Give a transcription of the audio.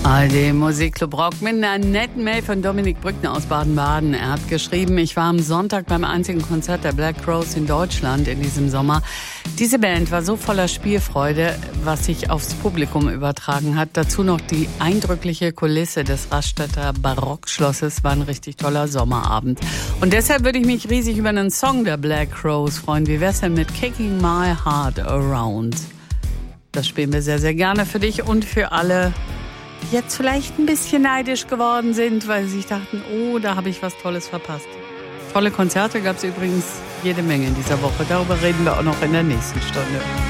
ARD Musikclub Rock mit einer netten Mail von Dominik Brückner aus Baden-Baden. Er hat geschrieben, ich war am Sonntag beim einzigen Konzert der Black Crowes in Deutschland in diesem Sommer. Diese Band war so voller Spielfreude, was sich aufs Publikum übertragen hat. Dazu noch die eindrückliche Kulisse des Raststätter Barockschlosses. War ein richtig toller Sommerabend. Und deshalb würde ich mich riesig über einen Song der Black Crowes freuen. Wie wär's denn mit Kicking My Heart Around? Das spielen wir sehr, sehr gerne für dich und für alle, die jetzt vielleicht ein bisschen neidisch geworden sind, weil sie sich dachten, oh, da habe ich was Tolles verpasst. Tolle Konzerte gab es übrigens jede Menge in dieser Woche. Darüber reden wir auch noch in der nächsten Stunde.